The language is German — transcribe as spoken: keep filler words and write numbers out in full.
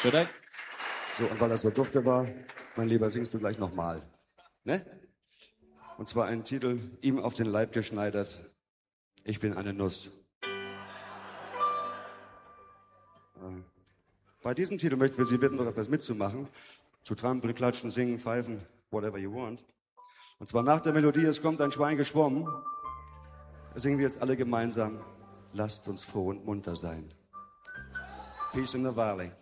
Should I? So, und weil das so dufte war, mein Lieber, singst du gleich nochmal. Ne? Und zwar einen Titel, ihm auf den Leib geschneidert. Ich bin eine Nuss. Bei diesem Titel möchten wir Sie bitten, noch etwas mitzumachen. Zu trampeln, klatschen, singen, pfeifen, whatever you want. Und zwar nach der Melodie, es kommt ein Schwein geschwommen. Das singen wir jetzt alle gemeinsam. Lasst uns froh und munter sein. Peace in the Valley.